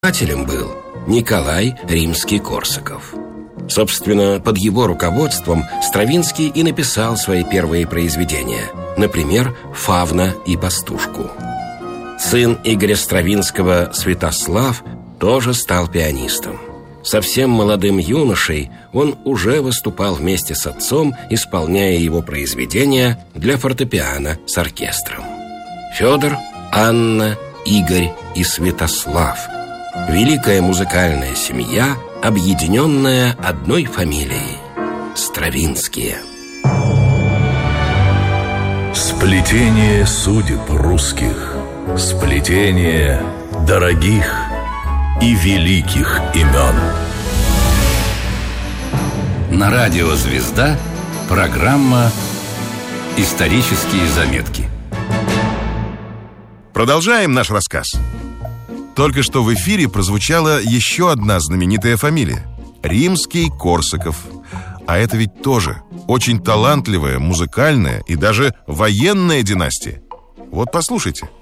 Основателем был Николай Римский-Корсаков. Собственно, под его руководством Стравинский и написал свои первые произведения, например, «Фавна и пастушку». Сын Игоря Стравинского, Святослав, тоже стал пианистом. Совсем молодым юношей он уже выступал вместе с отцом, исполняя его произведения для фортепиано с оркестром. Федор, Анна, Игорь и Святослав – великая музыкальная семья, объединенная одной фамилией – Стравинские. Сплетение судеб русских, сплетение дорогих и великих имен. На радио «Звезда» программа «Исторические заметки». Продолжаем наш рассказ. Только что в эфире прозвучала еще одна знаменитая фамилия – Римский-Корсаков. А это ведь тоже очень талантливая, музыкальная и даже военная династия. Вот послушайте.